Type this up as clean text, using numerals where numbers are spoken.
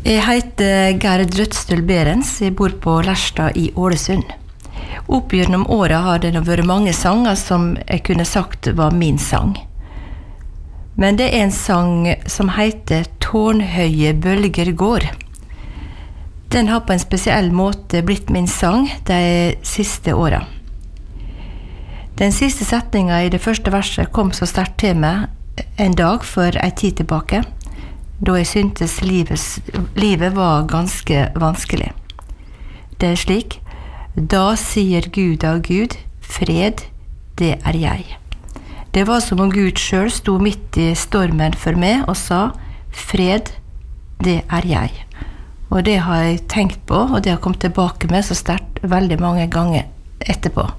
Jeg heter Gerd Rødstøl Berens, jeg bor på Lærstad i Ålesund. Opp gjennom året har det vært mange sanger som jeg kunne sagt var min sang. Men det en sang som heter Tårnhøye bølger går. Den har på en spesiell måte blitt min sang de siste åra. Den siste setningen i det første verset kom så sterkt til meg en dag for en tid tilbake, da jeg syntes livet var ganske vanskelig. Det slik: Da sier Gud av Gud, fred, det jeg. Det var som om Gud selv sto midt i stormen for meg og sa, fred, det jeg. Og det har jeg tenkt på, og det har kommet tilbake med så sterkt veldig mange ganger etterpå.